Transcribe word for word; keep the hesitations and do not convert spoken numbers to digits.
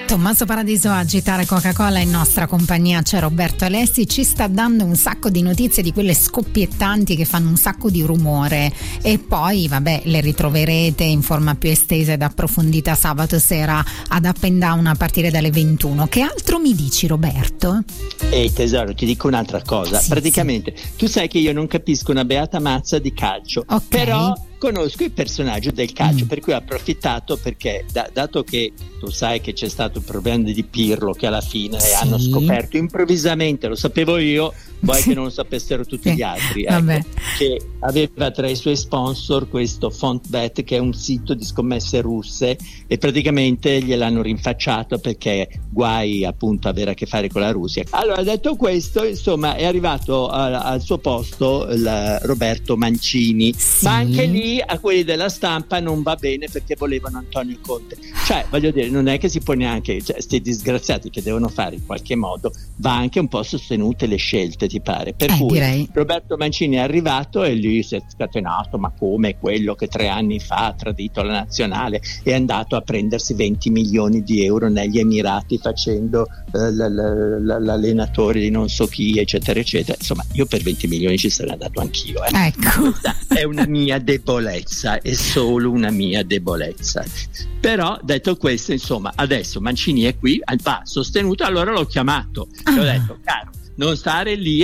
Tommaso Paradiso a agitare Coca-Cola, in nostra compagnia c'è Roberto Alessi, ci sta dando un sacco di notizie di quelle scoppiettanti che fanno un sacco di rumore, e poi vabbè le ritroverete in forma più estesa ed approfondita sabato sera ad Up and Down a partire dalle ventuno. Che altro mi dici, Roberto? Ehi tesoro, ti dico un'altra cosa, Sì, praticamente sì. Tu sai che io non capisco una beata mazza di calcio, okay. Però conosco il personaggio del calcio, mm. per cui ho approfittato perché da, dato che tu sai che c'è stato il problema di Pirlo, che alla fine sì. hanno scoperto improvvisamente, lo sapevo io, vuoi sì. che non lo sapessero tutti sì. gli altri, ecco, che aveva tra i suoi sponsor questo FontBet, che è un sito di scommesse russe, e praticamente gliel'hanno rinfacciato perché guai appunto avere a che fare con la Russia. Allora, detto questo, insomma, è arrivato a, al suo posto il Roberto Mancini, sì. ma anche lì a quelli della stampa non va bene perché volevano Antonio Conte. Cioè, voglio dire, non è che si può neanche, cioè, sti disgraziati che devono fare in qualche modo, va anche un po' sostenute le scelte, ti pare. Per eh, cui direi. Roberto Mancini è arrivato e lì si è scatenato, ma come quello che tre anni fa ha tradito la nazionale, è andato a prendersi venti milioni di euro negli Emirati facendo eh, l- l- l- l'allenatore di non so chi, eccetera eccetera. Insomma, io per venti milioni ci sarei andato anch'io, eh. Ecco. Questa è una mia debolezza, è solo una mia debolezza. Però detto questo, insomma, adesso Mancini è qui, va sostenuto, allora l'ho chiamato, ah. e ho detto, caro, non stare lì